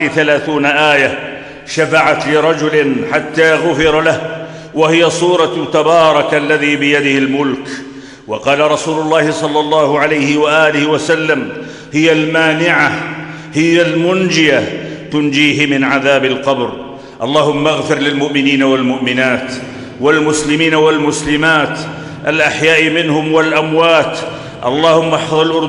30 آية شفعت لرجل حتى غفر له، وهي سورة تبارك الذي بيده الملك. وقال رسول الله صلى الله عليه وآله وسلم: هي المانعة، هي المنجية، تنجيه من عذاب القبر. اللهم اغفر للمؤمنين والمؤمنات والمسلمين والمسلمات الأحياء منهم والأموات. اللهم احفظ الأردن